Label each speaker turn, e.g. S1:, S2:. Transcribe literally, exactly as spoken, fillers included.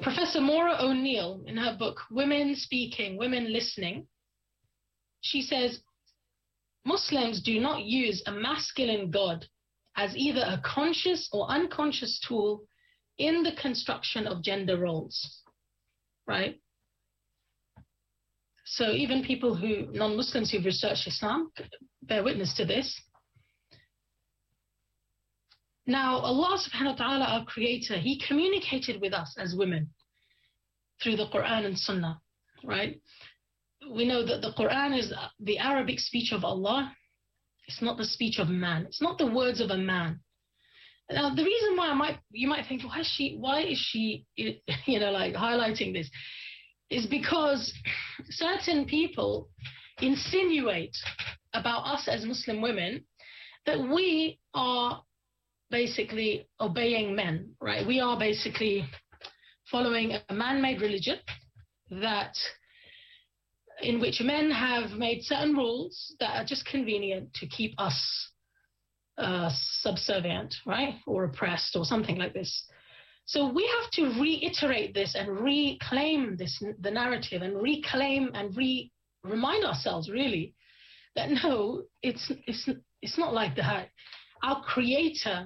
S1: Professor Maura O'Neill, in her book, Women Speaking, Women Listening, she says, Muslims do not use a masculine God as either a conscious or unconscious tool in the construction of gender roles, right? So even people who, non-Muslims who've researched Islam, bear witness to this. Now, Allah subhanahu wa ta'ala, our creator, he communicated with us as women through the Quran and Sunnah, right? We know that the Quran is the Arabic speech of Allah. It's not the speech of man. It's not the words of a man. Now, the reason why I might, you might think, why is she, why is she, you know, like highlighting this, is because certain people insinuate about us as Muslim women that we are basically obeying men, right? We are basically following a man-made religion that in which men have made certain rules that are just convenient to keep us uh, subservient, right? Or oppressed or something like this. So we have to reiterate this and reclaim this, the narrative, and reclaim and re remind ourselves really that no, it's, it's, it's not like that. Our creator